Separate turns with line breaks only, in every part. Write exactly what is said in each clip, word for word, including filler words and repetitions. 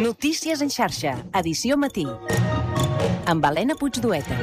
Notícies en xarxa, edició matí. Amb Helena Puigdueta.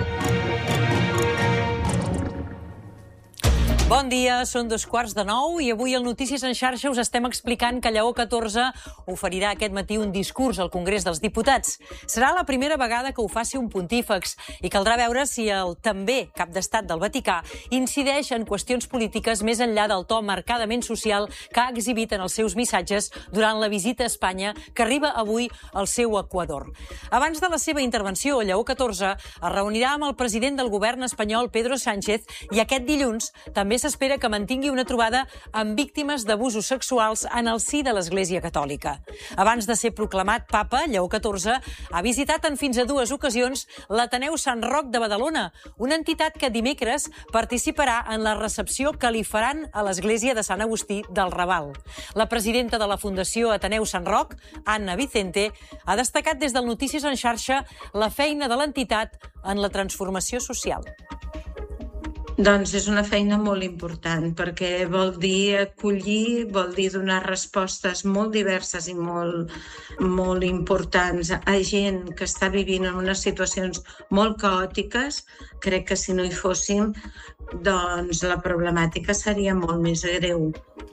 Bon dia, són dos quarts de nou i avui al Notícies en xarxa us estem explicant que Lleó catorze oferirà aquest matí un discurs al Congrés dels Diputats. Serà la primera vegada que ho faci un pontífex i caldrà veure si el també cap d'estat del Vaticà incideix en qüestions polítiques més enllà del to marcadament social que ha exhibit en els seus missatges durant la visita a Espanya que arriba avui al seu Equador. Abans de la seva intervenció, Lleó catorze es reunirà amb el president del govern espanyol, Pedro Sánchez, i aquest dilluns també s'espera que mantingui una trobada amb víctimes d'abusos sexuals en el si de l'Església Catòlica. Abans de ser proclamat papa, Lleó catorze ha visitat en fins a dues ocasions l'Ateneu Sant Roc de Badalona, una entitat que dimecres participarà en la recepció que li faran a l'Església de Sant Agustí del Raval. La presidenta de la Fundació Ateneu Sant Roc, Anna Vicente, ha destacat des del Notícies en xarxa la feina de l'entitat en la transformació social.
Doncs és una feina molt important perquè vol dir acollir, vol dir donar respostes molt diverses i molt, molt importants a gent que està vivint en unes situacions molt caòtiques. Crec que si no hi fóssim, doncs la problemàtica seria molt més greu.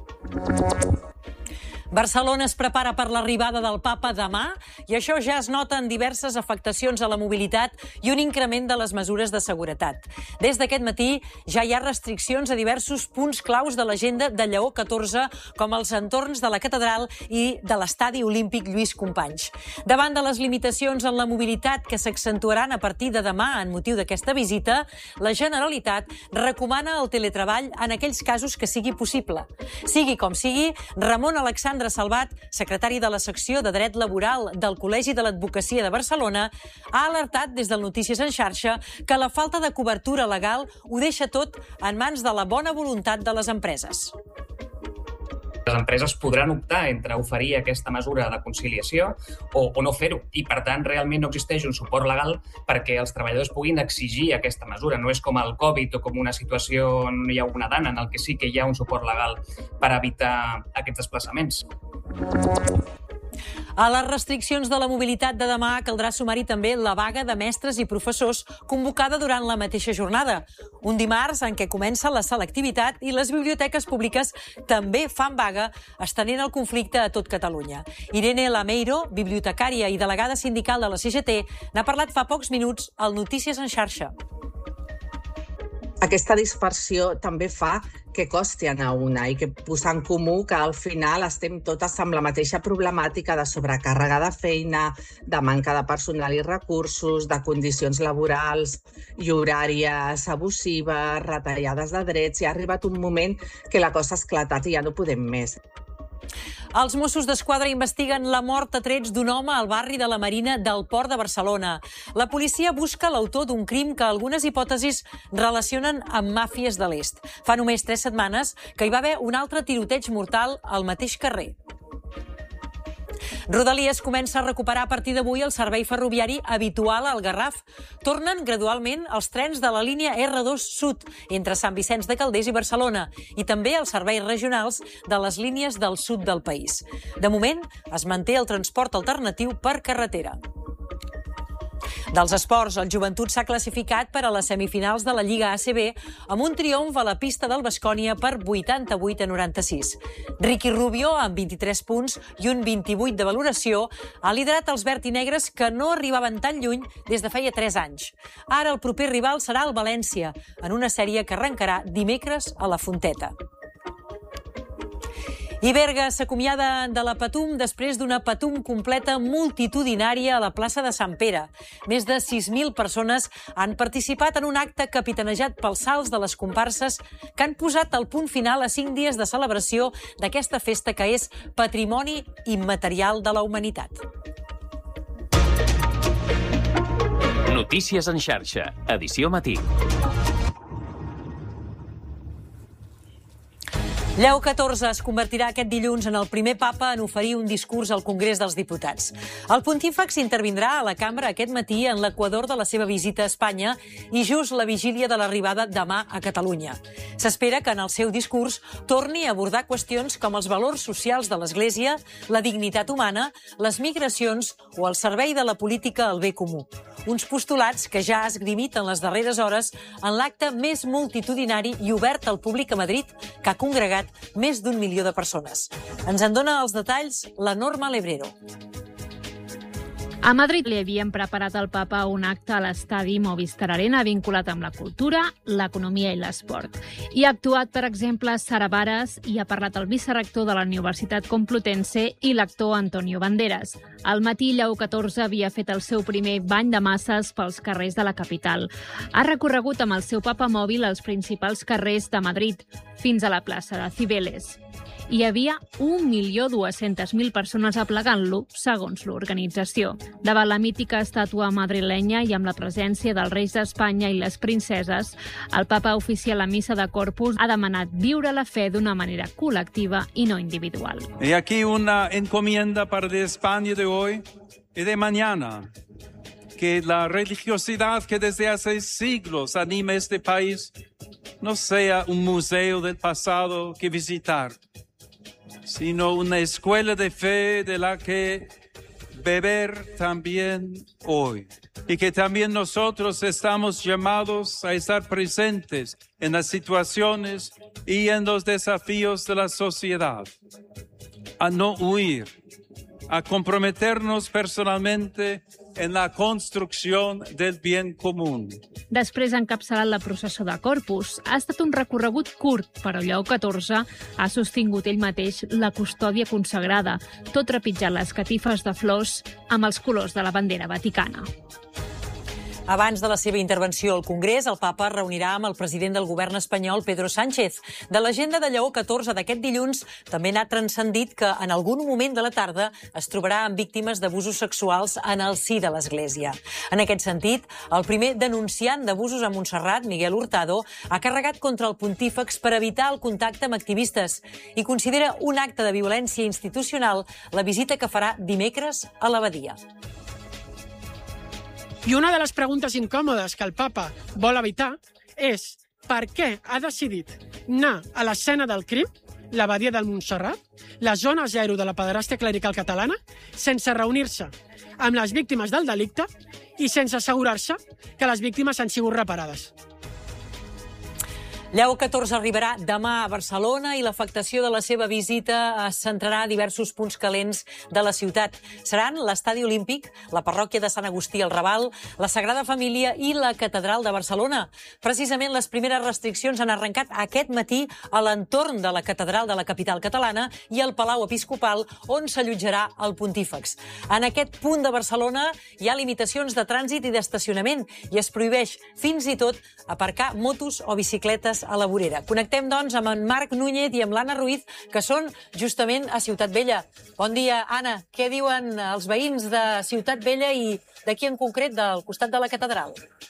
Barcelona es prepara per l'arribada del papa demà i això ja es nota en diverses afectacions a la mobilitat i un increment de les mesures de seguretat. Des d'aquest matí ja hi ha restriccions a diversos punts claus de l'agenda de Lleó catorze, com els entorns de la catedral i de l'estadi olímpic Lluís Companys. Davant de les limitacions en la mobilitat que s'accentuaran a partir de demà en motiu d'aquesta visita, la Generalitat recomana el teletreball en aquells casos que sigui possible. Sigui com sigui, Ramon Alexandre Salvat, secretari de la secció de Dret Laboral del Col·legi de l'Advocacia de Barcelona, ha alertat des del Notícies en xarxa que la falta de cobertura legal ho deixa tot en mans de la bona voluntat de les empreses.
Les empreses podran optar entre oferir aquesta mesura de conciliació o, o no fer-ho. I, per tant, realment no existeix un suport legal perquè els treballadors puguin exigir aquesta mesura. No és com el Covid o com una situació on hi ha una dana, en el que sí que hi ha un suport legal per evitar aquests desplaçaments.
A les restriccions de la mobilitat de demà caldrà sumar-hi també la vaga de mestres i professors convocada durant la mateixa jornada. Un dimarts en què comença la selectivitat i les biblioteques públiques també fan vaga, estenent el conflicte a tot Catalunya. Irene Lameiro, bibliotecària i delegada sindical de la C G T, n'ha parlat fa pocs minuts al Notícies en xarxa.
Aquesta dispersió també fa que costi anar a una i que posar en comú que al final estem totes amb la mateixa problemàtica de sobrecàrrega de feina, de manca de personal i recursos, de condicions laborals i horàries abusives, retallades de drets. I ha arribat un moment que la cosa ha esclatat i ja no podem més.
Els Mossos d'Esquadra investiguen la mort a trets d'un home al barri de la Marina del Port de Barcelona. La policia busca l'autor d'un crim que algunes hipòtesis relacionen amb màfies de l'est. Fa només tres setmanes que hi va haver un altre tiroteig mortal al mateix carrer. Rodalies comença a recuperar a partir d'avui el servei ferroviari habitual al Garraf. Tornen gradualment els trens de la línia R dos Sud entre Sant Vicenç de Calders i Barcelona i també els serveis regionals de les línies del sud del país. De moment, es manté el transport alternatiu per carretera. Dels esports, el Joventut s'ha classificat per a les semifinals de la Lliga A C B amb un triomf a la pista del Baskonia per vuitanta-vuit a noranta-sis. Ricky Rubio, amb vint-i-tres punts i un vint-i-vuit de valoració, ha liderat els verd i negres que no arribaven tan lluny des de feia tres anys. Ara el proper rival serà el València, en una sèrie que arrencarà dimecres a la Fonteta. I Berga s'acomiada de la Patum després d'una Patum completa multitudinària a la plaça de Sant Pere. Més de sis mil persones han participat en un acte capitanejat pels salts de les comparses que han posat el punt final a cinc dies de celebració d'aquesta festa que és patrimoni immaterial de la humanitat.
Notícies en xarxa, edició matí.
Lleó catorze es convertirà aquest dilluns en el primer papa en oferir un discurs al Congrés dels Diputats. El pontífex intervindrà a la cambra aquest matí en l'equador de la seva visita a Espanya i just la vigília de l'arribada demà a Catalunya. S'espera que en el seu discurs torni a abordar qüestions com els valors socials de l'Església, la dignitat humana, les migracions o el servei de la política al bé comú. Uns postulats que ja ha esgrimit en les darreres hores en l'acte més multitudinari i obert al públic a Madrid, que ha congregat més d'un milió de persones. Ens en dona els detalls la Norma Lebrero.
A Madrid li havien preparat al papa un acte a l'estadi Movistar Arena vinculat amb la cultura, l'economia i l'esport. Hi ha actuat, per exemple, Sara Varas i ha parlat el vicerector de la Universitat Complutense i l'actor Antonio Banderas. Al matí, Lleó catorze havia fet el seu primer bany de masses pels carrers de la capital. Ha recorregut amb el seu papa mòbil els principals carrers de Madrid, fins a la plaça de Cibeles. Hi havia un milió dues-centes mil persones aplegant-lo, segons l'organització. Davant la mítica estàtua madrilenya i amb la presència dels reis d'Espanya i les princeses, el papa oficial a missa de Corpus ha demanat viure la fe d'una manera col·lectiva i no individual.
Y aquí una encomienda para de España de hoy y de mañana, que la religiosidad que desde hace siglos anima este país no sea un museo del pasado que visitar, sino una escuela de fe de la que beber también hoy. Y que también nosotros estamos llamados a estar presentes en las situaciones y en los desafíos de la sociedad, a no huir, a comprometernos personalmente en la construcción del bien común.
Després ha encapçalat la processó de Corpus. Ha estat un recorregut curt, però Lleó catorze ha sostingut ell mateix la custòdia consagrada, tot trepitjant les catifes de flors amb els colors de la bandera vaticana.
Abans de la seva intervenció al Congrés, el papa es reunirà amb el president del govern espanyol, Pedro Sánchez. De l'agenda de Lleó catorze d'aquest dilluns també n'ha transcendit que en algun moment de la tarda es trobarà amb víctimes d'abusos sexuals en el si de l'Església. En aquest sentit, el primer denunciant d'abusos a Montserrat, Miguel Hurtado, ha carregat contra el pontífex per evitar el contacte amb activistes i considera un acte de violència institucional la visita que farà dimecres a l'abadia.
I una de les preguntes incòmodes que el papa vol evitar és per què ha decidit anar a l'escena del crim, l'abadia del Montserrat, la zona zero de la pederàstia clerical catalana, sense reunir-se amb les víctimes del delicte i sense assegurar-se que les víctimes han sigut reparades.
Lleó catorze arribarà demà a Barcelona i l'afectació de la seva visita es centrarà a diversos punts calents de la ciutat. Seran l'Estadi Olímpic, la parròquia de Sant Agustí al Raval, la Sagrada Família i la Catedral de Barcelona. Precisament les primeres restriccions han arrencat aquest matí a l'entorn de la Catedral de la capital catalana i al Palau Episcopal, on s'allotjarà el pontífex. En aquest punt de Barcelona hi ha limitacions de trànsit i d'estacionament i es prohibeix fins i tot aparcar motos o bicicletes a la vorera. Connectem, doncs, amb en Marc Núñez i amb l'Anna Ruiz, que són justament a Ciutat Vella. Bon dia, Anna. Què diuen els veïns de Ciutat Vella i d'aquí en concret del costat de la catedral?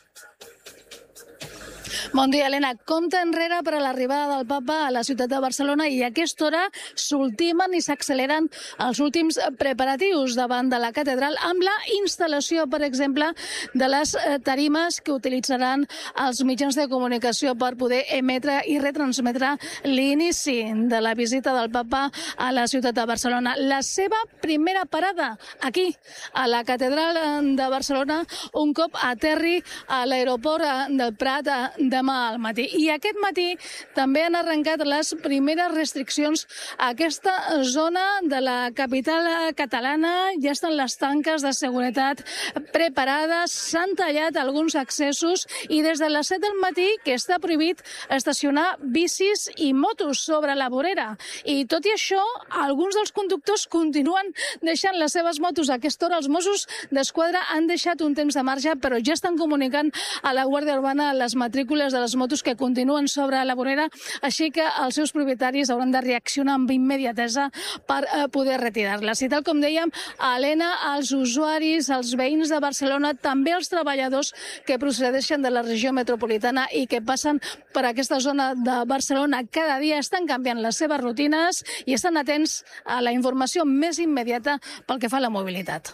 Bon dia, Helena. Compte enrere per a l'arribada del papa a la ciutat de Barcelona i a aquesta hora s'ultimen i s'acceleren els últims preparatius davant de la catedral amb la instal·lació, per exemple, de les tarimes que utilitzaran els mitjans de comunicació per poder emetre i retransmetre l'inici de la visita del papa a la ciutat de Barcelona. La seva primera parada aquí, a la catedral de Barcelona, un cop aterri a l'aeroport del Prat demà al matí. I aquest matí també han arrencat les primeres restriccions a aquesta zona de la capital catalana. Ja estan les tanques de seguretat preparades, s'han tallat alguns accessos i des de les set del matí que està prohibit estacionar bicis i motos sobre la vorera. I tot i això, alguns dels conductors continuen deixant les seves motos a aquesta hora. Els Mossos d'Esquadra han deixat un temps de marge, però ja estan comunicant a la Guàrdia Urbana les matrícules vehicles, de les motos que continuen sobre la vorera, així que els seus propietaris hauran de reaccionar amb immediatesa per eh, poder retirar-les. I tal com dèiem, Helena, els usuaris, els veïns de Barcelona, també els treballadors que procedeixen de la regió metropolitana i que passen per aquesta zona de Barcelona cada dia estan canviant les seves rutines i estan atents a la informació més immediata pel que fa a la mobilitat.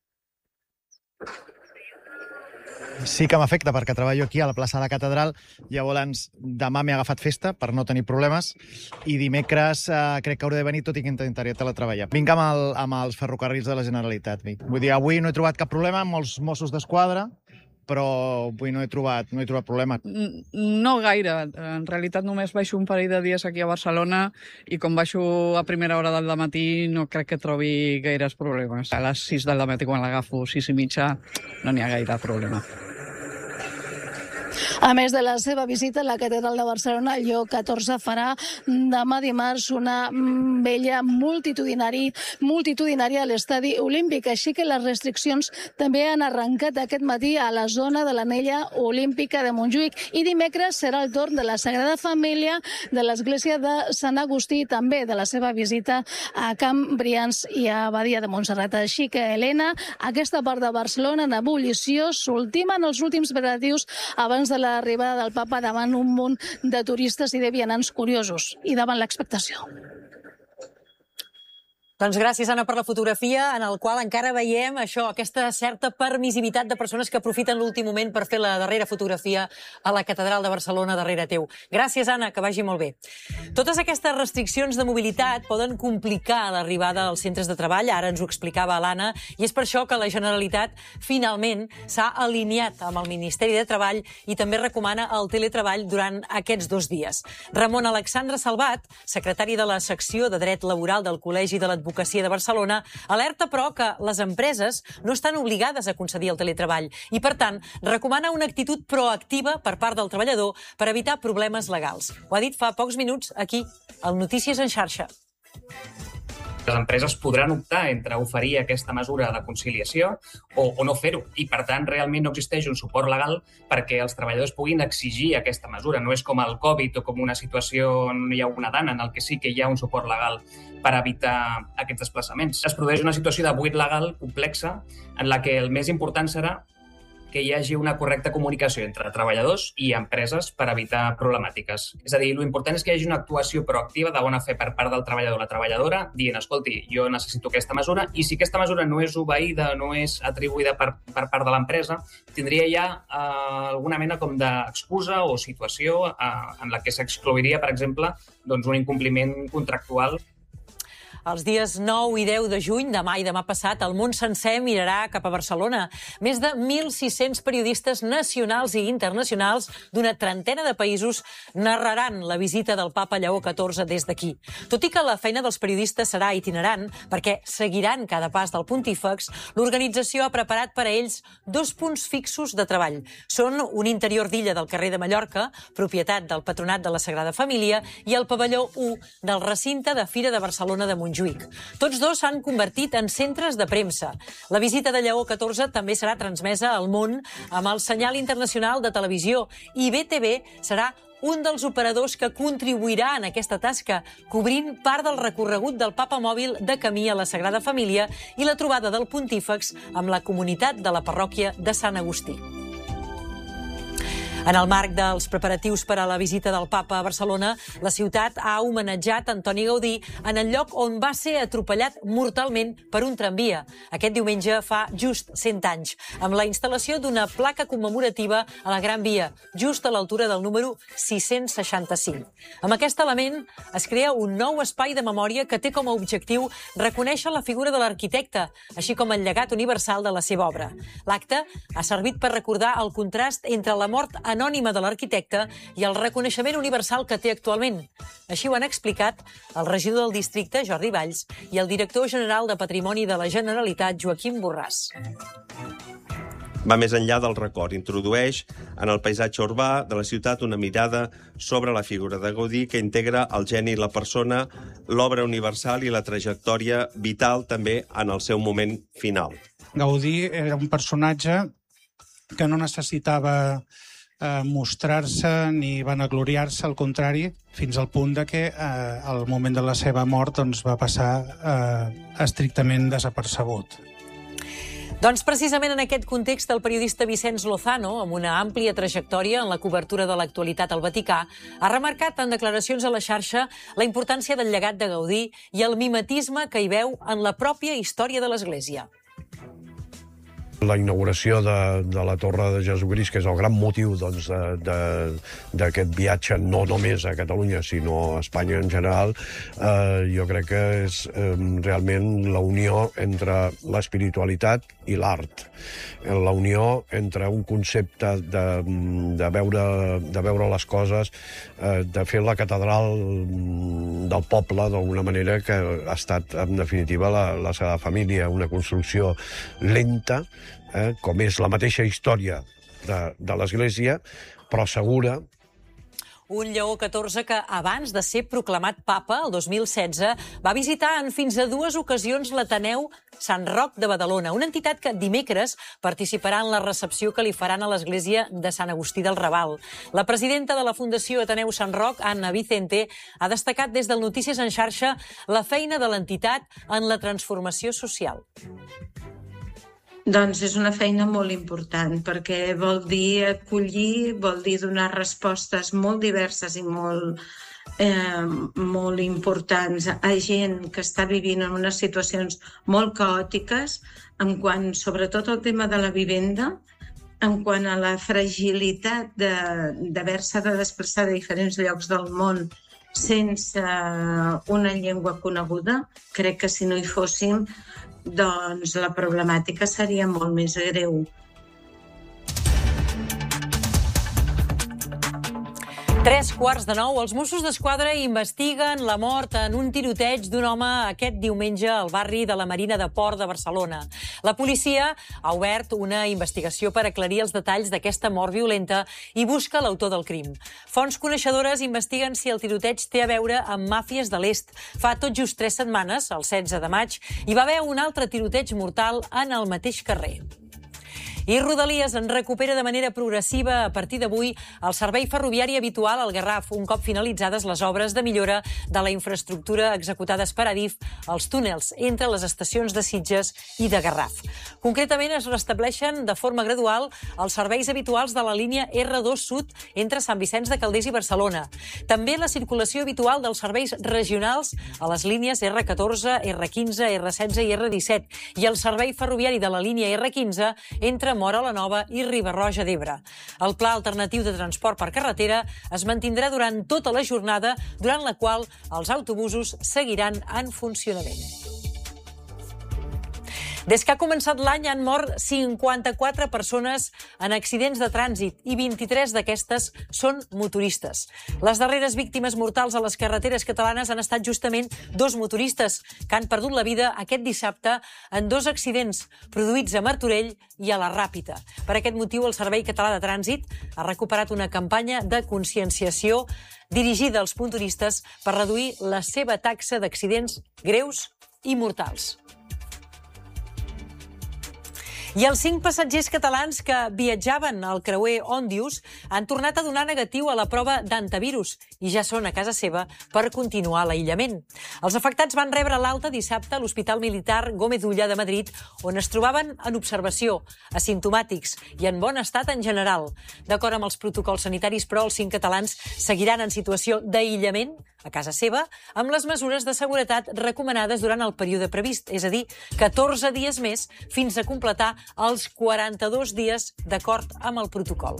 Sí que m'afecta perquè treballo aquí a la plaça de la Catedral, llavors demà m'he agafat festa per no tenir problemes i dimecres eh, crec que hauré de venir, tot i que intentaré teletreballar. Vinc amb, el, amb els ferrocarrils de la Generalitat. Vull dir, avui no he trobat cap problema amb els Mossos d'Esquadra, però avui no he trobat, no he trobat problema.
No gaire. En realitat només baixo un parell de dies aquí a Barcelona i com baixo a primera hora del matí no crec que trobi gaires problemes. A les sis del matí quan l'agafo, sis i mitja, no n'hi ha gaire problema.
A més de la seva visita a la Catedral de Barcelona, el Lleó catorze farà demà dimarts una vella multitudinari, multitudinària a l'Estadi Olímpic, així que les restriccions també han arrencat aquest matí a la zona de l'Anella Olímpica de Montjuïc i dimecres serà el torn de la Sagrada Família de l'Església de Sant Agustí i també de la seva visita a Camp Brians i a Badia de Montserrat. Així que, Helena, aquesta part de Barcelona en ebullició s'ultimen els últims preparatius abans de l'arribada del papa davant un munt de turistes i de vianants curiosos i davant l'expectació.
Doncs gràcies, Anna, per la fotografia, en el qual encara veiem això, aquesta certa permissivitat de persones que aprofiten l'últim moment per fer la darrera fotografia a la Catedral de Barcelona darrere teu. Gràcies, Anna, que vagi molt bé. Totes aquestes restriccions de mobilitat poden complicar l'arribada als centres de treball, ara ens ho explicava l'Anna, i és per això que la Generalitat finalment s'ha alineat amb el Ministeri de Treball i també recomana el teletreball durant aquests dos dies. Ramon Alexandre Salvat, secretari de la secció de Dret Laboral del Col·legi de l'Advocacia de Barcelona, alerta, però, que les empreses no estan obligades a concedir el teletreball i, per tant, recomana una actitud proactiva per part del treballador per evitar problemes legals. Ho ha dit fa pocs minuts aquí, al Notícies en xarxa.
Les empreses podran optar entre oferir aquesta mesura de conciliació o, o no fer-ho. I, per tant, realment no existeix un suport legal perquè els treballadors puguin exigir aquesta mesura. No és com el Covid o com una situació on hi ha una dana, en el que sí que hi ha un suport legal per evitar aquests desplaçaments. Es produeix una situació de buit legal complexa en la que el més important serà que hi hagi una correcta comunicació entre treballadors i empreses per evitar problemàtiques. És a dir, l'important és que hi hagi una actuació proactiva de bona fe per part del treballador o la treballadora dient, escolti, jo necessito aquesta mesura i si aquesta mesura no és obeïda, no és atribuïda per, per part de l'empresa, tindria ja eh, alguna mena com d'excusa o situació eh, en la que s'exclouiria, per exemple, doncs, un incompliment contractual.
Els dies nou i deu de juny, demà i demà passat, el món sencer mirarà cap a Barcelona. Més de mil sis-cents periodistes nacionals i internacionals d'una trentena de països narraran la visita del papa Lleó catorze des d'aquí. Tot i que la feina dels periodistes serà itinerant, perquè seguiran cada pas del pontífex, l'organització ha preparat per a ells dos punts fixos de treball. Són un interior d'illa del carrer de Mallorca, propietat del Patronat de la Sagrada Família, i el pavelló u del recinte de Fira de Barcelona de Montjuïc. Tots dos s'han convertit en centres de premsa. La visita de Lleó catorze també serà transmesa al món amb el senyal internacional de televisió i B T V serà un dels operadors que contribuirà en aquesta tasca, cobrint part del recorregut del papa mòbil de camí a la Sagrada Família i la trobada del pontífex amb la comunitat de la parròquia de Sant Agustí. En el marc dels preparatius per a la visita del papa a Barcelona, la ciutat ha homenatjat Antoni Gaudí en el lloc on va ser atropellat mortalment per un tramvia. Aquest diumenge fa just cent anys, amb la instal·lació d'una placa commemorativa a la Gran Via, just a l'altura del número sis-cents seixanta-cinc. Amb aquest element es crea un nou espai de memòria que té com a objectiu reconèixer la figura de l'arquitecte, així com el llegat universal de la seva obra. L'acte ha servit per recordar el contrast entre la mort anònima de l'arquitecte i el reconeixement universal que té actualment. Així ho han explicat el regidor del districte, Jordi Valls, i el director general de Patrimoni de la Generalitat, Joaquim Borràs.
Va més enllà del record, introdueix en el paisatge urbà de la ciutat una mirada sobre la figura de Gaudí que integra el geni i la persona, l'obra universal i la trajectòria vital també en el seu moment final.
Gaudí era un personatge que no necessitava eh, mostrar-se ni vanagloriar-se, al contrari, fins al punt de que eh, al moment de la seva mort doncs, va passar eh, estrictament desapercebut.
Doncs precisament en aquest context el periodista Vicenç Lozano, amb una àmplia trajectòria en la cobertura de l'actualitat al Vaticà, ha remarcat en declaracions a la xarxa la importància del llegat de Gaudí i el mimetisme que hi veu en la pròpia història de l'Església.
La inauguració de, de la Torre de Jesucrist, que és el gran motiu doncs, d'aquest viatge, no només a Catalunya, sinó a Espanya en general, eh, jo crec que és eh, realment la unió entre l'espiritualitat i l'art. La unió entre un concepte de, de, veure, de veure les coses, eh, de fer la catedral del poble, d'alguna manera, que ha estat, en definitiva, la, la seva família, una construcció lenta, eh, com és la mateixa història de, de l'Església, però segura.
Un Lleó catorze que, abans de ser proclamat papa, el dos mil setze, va visitar en fins a dues ocasions l'Ateneu Sant Roc de Badalona, una entitat que dimecres participarà en la recepció que li faran a l'església de Sant Agustí del Raval. La presidenta de la Fundació Ateneu Sant Roc, Anna Vicente, ha destacat des del Notícies en xarxa la feina de l'entitat en la transformació social.
Doncs és una feina molt important, perquè vol dir acollir, vol dir donar respostes molt diverses i molt, eh, molt importants a gent que està vivint en unes situacions molt caòtiques, en quant, sobretot, al tema de la vivenda, en quant a la fragilitat d'haver-se de, de desplaçar de diferents llocs del món sense una llengua coneguda. Crec que si no hi fóssim, doncs la problemàtica seria molt més greu.
Tres quarts de nou, els Mossos d'Esquadra investiguen la mort en un tiroteig d'un home aquest diumenge al barri de la Marina de Port de Barcelona. La policia ha obert una investigació per aclarir els detalls d'aquesta mort violenta i busca l'autor del crim. Fonts coneixedores investiguen si el tiroteig té a veure amb màfies de l'est. Fa tot just tres setmanes, el setze de maig, hi va haver un altre tiroteig mortal en el mateix carrer. I Rodalies en recupera de manera progressiva a partir d'avui el servei ferroviari habitual al Garraf, un cop finalitzades les obres de millora de la infraestructura executades per Adif als túnels entre les estacions de Sitges i de Garraf. Concretament, es restableixen de forma gradual els serveis habituals de la línia erre dos Sud entre Sant Vicenç de Calders i Barcelona. També la circulació habitual dels serveis regionals a les línies erre catorze, erre quinze, erre setze i erre disset i el servei ferroviari de la línia erre quinze entre Móra la Nova i Riba-roja d'Ebre. El pla alternatiu de transport per carretera es mantindrà durant tota la jornada, durant la qual els autobusos seguiran en funcionament. Des que ha començat l'any han mort cinquanta-quatre persones en accidents de trànsit i vint-i-tres d'aquestes són motoristes. Les darreres víctimes mortals a les carreteres catalanes han estat justament dos motoristes que han perdut la vida aquest dissabte en dos accidents produïts a Martorell i a la Ràpita. Per aquest motiu, el Servei Català de Trànsit ha recuperat una campanya de conscienciació dirigida als motoristes per reduir la seva taxa d'accidents greus i mortals. I els cinc passatgers catalans que viatjaven al creuer Òndius han tornat a donar negatiu a la prova d'antivirus i ja són a casa seva per continuar l'aïllament. Els afectats van rebre l'alta dissabte a l'Hospital Militar Gómez Ulla de Madrid, on es trobaven en observació, asimptomàtics i en bon estat en general. D'acord amb els protocols sanitaris, però, els cinc catalans seguiran en situació d'aïllament a casa seva amb les mesures de seguretat recomanades durant el període previst, és a dir, catorze dies més fins a completar els quaranta-dos dies d'acord amb el protocol.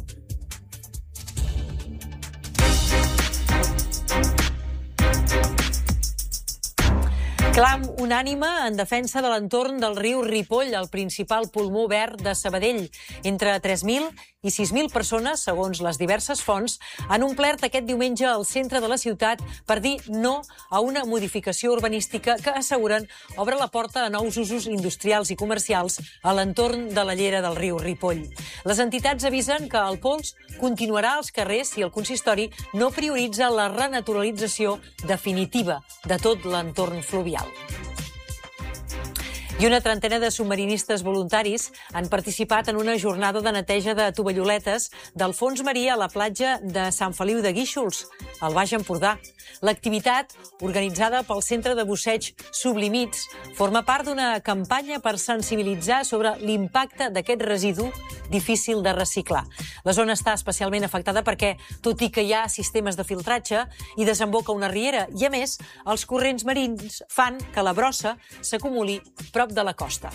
Clam unànime en defensa de l'entorn del riu Ripoll, el principal pulmó verd de Sabadell. Entre tres mil i sis mil persones, segons les diverses fonts, han omplert aquest diumenge al centre de la ciutat per dir no a una modificació urbanística que, asseguren, obre la porta a nous usos industrials i comercials a l'entorn de la llera del riu Ripoll. Les entitats avisen que el pols continuarà als carrers si el consistori no prioritza la renaturalització definitiva de tot l'entorn fluvial. I una trentena de submarinistes voluntaris han participat en una jornada de neteja de tovalloletes del fons marí a la platja de Sant Feliu de Guíxols, al Baix Empordà. L'activitat, organitzada pel Centre de Busseig Sublimits, forma part d'una campanya per sensibilitzar sobre l'impacte d'aquest residu difícil de reciclar. La zona està especialment afectada perquè, tot i que hi ha sistemes de filtratge, hi desemboca una riera i, a més, els corrents marins fan que la brossa s'acumuli prop de la costa.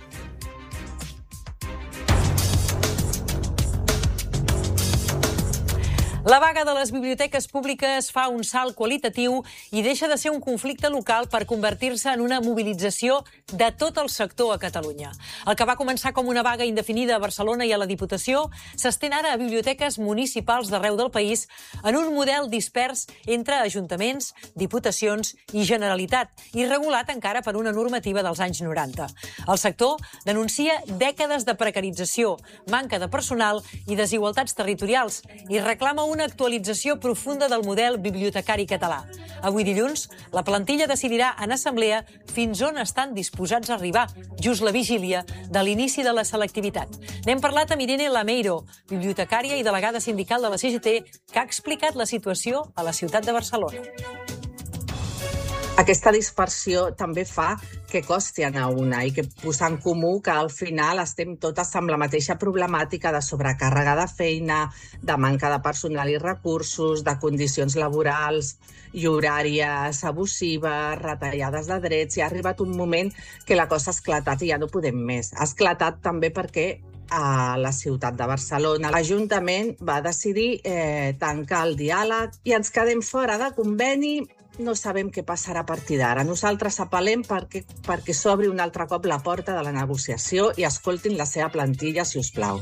La vaga de les biblioteques públiques fa un salt qualitatiu i deixa de ser un conflicte local per convertir-se en una mobilització de tot el sector a Catalunya. El que va començar com una vaga indefinida a Barcelona i a la Diputació s'estén ara a biblioteques municipals d'arreu del país en un model dispers entre ajuntaments, diputacions i Generalitat, i regulat encara per una normativa dels anys noranta. El sector denuncia dècades de precarització, manca de personal i desigualtats territorials i reclama una una actualització profunda del model bibliotecari català. Avui dilluns, la plantilla decidirà en assemblea fins on estan disposats a arribar, just la vigília de l'inici de la selectivitat. N'hem parlat amb Irene Lameiro, bibliotecària i delegada sindical de la C G T, que ha explicat la situació a la ciutat de Barcelona.
Aquesta dispersió també fa que costi anar a una i que posar en comú que al final estem totes amb la mateixa problemàtica de sobrecàrrega de feina, de manca de personal i recursos, de condicions laborals i horàries abusives, retallades de drets, i ha arribat un moment que la cosa ha esclatat i ja no podem més. Ha esclatat també perquè a la ciutat de Barcelona l'Ajuntament va decidir eh, tancar el diàleg i ens quedem fora de conveni. No sabem què passarà a partir d'ara. Nosaltres apel·lem perquè, perquè s'obri un altre cop la porta de la negociació i escoltin la seva plantilla, si us plau.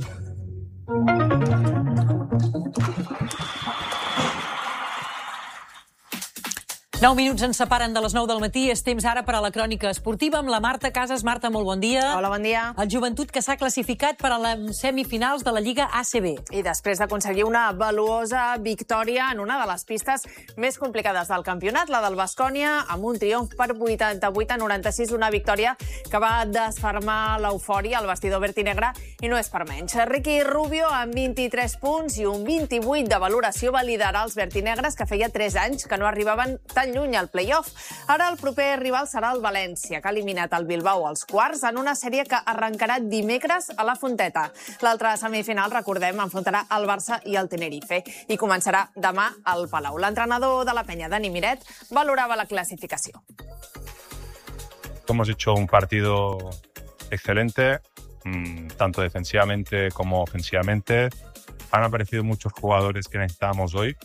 Nou minuts ens separen de les nou del matí. És temps ara per a la crònica esportiva amb la Marta Casas. Marta, molt bon dia.
Hola, bon dia.
El Joventut, que s'ha classificat per a les semifinals de la Lliga A C B.
I després d'aconseguir una valuosa victòria en una de les pistes més complicades del campionat, la del Baskonia, amb un triomf per vuitanta-vuit a noranta-sis, una victòria que va desfermar l'eufòria al vestidor verd i negre, i no és per menys. Ricky Rubio, amb vint-i-tres punts i un vint-i-vuit de valoració, va liderar els verdinegres, que feia tres anys que no arribaven tan lluny al play-off. Ara el proper rival serà el València, que ha eliminat el Bilbao als quarts en una sèrie que arrencarà dimecres a la Fonteta. L'altra semifinal, recordem, enfrontarà el Barça i el Tenerife i començarà demà al Palau. L'entrenador de la penya, Dani Miret, valorava la clasificació.
Hemos hecho un partido excelente, tanto defensivamente como ofensivamente. Han aparecido muchos jugadores que necesitábamos hoy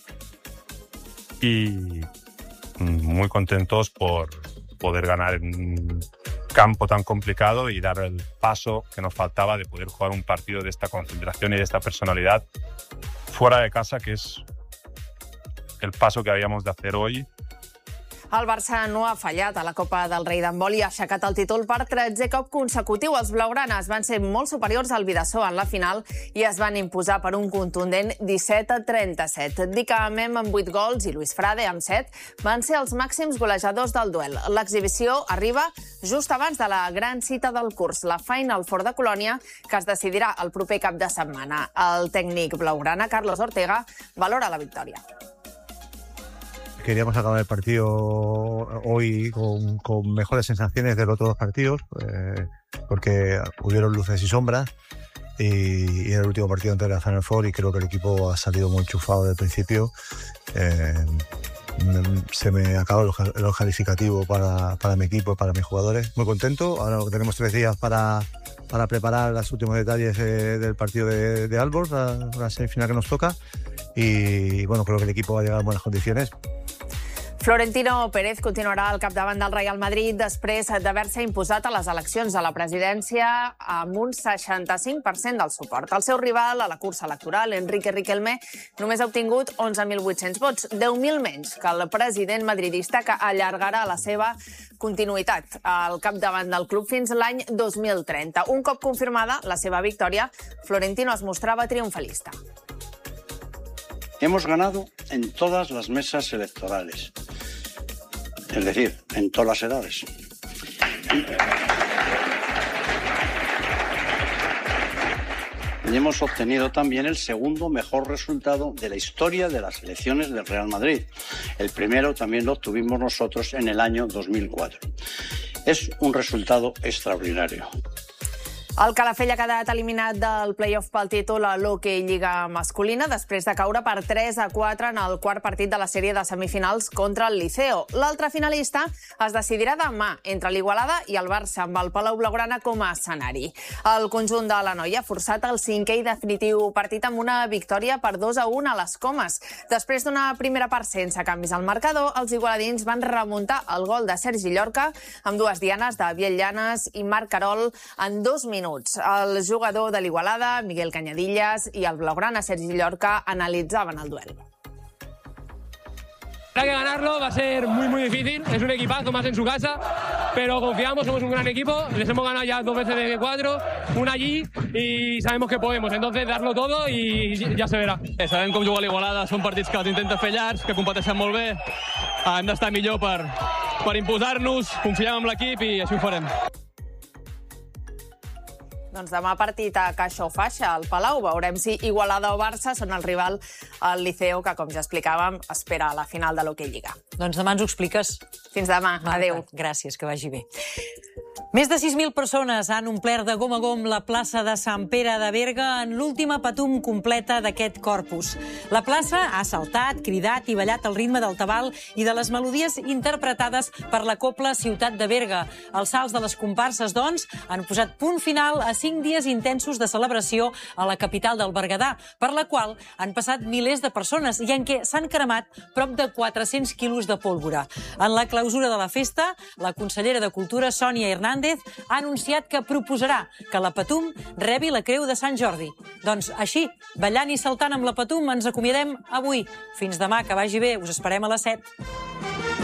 y muy contentos por poder ganar en un campo tan complicado y dar el paso que nos faltaba de poder jugar un partido de esta concentración y de esta personalidad fuera de casa, que es el paso que habíamos de hacer hoy.
El Barça no ha fallat a la Copa del Rei d'handbol i ha aixecat el títol per tretzè cop consecutiu. Els blaugranes van ser molt superiors al Bidasoa en la final i es van imposar per un contundent disset a trenta-set. Dica Mem amb vuit gols i Luis Frade amb set van ser els màxims golejadors del duel. L'exhibició arriba just abans de la gran cita del curs, la Final Four de Colònia, que es decidirà el proper cap de setmana. El tècnic blaugrana, Carlos Ortega, valora la victòria.
Queríamos acabar el partido hoy con, con mejores sensaciones de los otros dos partidos, eh, porque hubieron luces y sombras, y, y era el último partido entre la Final Four y creo que el equipo ha salido muy enchufado desde el principio. Eh, se me acabó el, el calificativo para, para mi equipo, para mis jugadores. Muy contento. Ahora tenemos tres días para, para preparar los últimos detalles eh, del partido de, de Aalborg, la, la semifinal que nos toca, y bueno, creo que el equipo va a llegar en buenas condiciones.
Florentino Pérez continuarà al capdavant del Real Madrid després d'haver-se imposat a les eleccions a la presidència amb un seixanta-cinc per cent del suport. El seu rival a la cursa electoral, Enrique Riquelme, només ha obtingut onze mil vuit-cents vots, deu mil menys que el president madridista, que allargarà la seva continuïtat al capdavant del club fins l'any dos mil trenta. Un cop confirmada la seva victòria, Florentino es mostrava triomfalista.
Hemos ganado en todas las mesas electorales, es decir, en todas las edades. y hemos obtenido también el segundo mejor resultado de la historia de las selecciones del Real Madrid. El primero también lo obtuvimos nosotros en el año dos mil cuatro. Es un resultado extraordinario.
El Calafell ha quedat eliminat del play-off pel títol a l'Hockey Lliga masculina després de caure per tres a quatre en el quart partit de la sèrie de semifinals contra el Liceo. L'altre finalista es decidirà demà entre l'Igualada i el Barça, amb el Palau Blaugrana com a escenari. El conjunt de la noia ha forçat el cinquè i definitiu partit amb una victòria per dos a un a les Comes. Després d'una primera part sense canvis al marcador, els igualadins van remuntar el gol de Sergi Llorca amb dues dianes de Biel Llanes i Marc Carol en dos minuts. El jugador de l'Igualada, Miguel Cañadillas, i el blaugrana Sergi Llorca analitzaven el duel.
Habrá que ganarlo, va a ser muy muy difícil, es un equipazo más en su casa, pero confiamos, somos un gran equipo, les hemos ganado ya dos veces de cuatro, una allí y sabemos que podemos, entonces darlo todo i ja se verà. Sabem com jugar a l'Igualada, són partits que els intenten fer llargs, que competeixen molt bé, hem d'estar millor per, per imposar-nos, confiem en l'equip i així ho farem.
Doncs demà partit a caixa o faixa al Palau. Veurem si Igualada o Barça són el rival al Liceo, que, com ja explicàvem, espera a la final de l'Hockey Lliga.
Doncs demà ens ho expliques.
Fins demà. Adéu.
Gràcies, que vagi bé. Més de sis mil persones han omplert de gom a gom la plaça de Sant Pere de Berga en l'última patum completa d'aquest corpus. La plaça ha saltat, cridat i ballat al ritme del tabal i de les melodies interpretades per la Cobla Ciutat de Berga. Els salts de les comparses, doncs, han posat punt final a cinc dies intensos de celebració a la capital del Berguedà, per la qual han passat milers de persones i en què s'han cremat prop de quatre-cents quilos de pólvora. En la clausura de la festa, la consellera de Cultura, Sònia Hernández, ha anunciat que proposarà que la Patum rebi la Creu de Sant Jordi. Doncs així, ballant i saltant amb la Patum, ens acomiadem avui. Fins demà, que vagi bé. Us esperem a les set.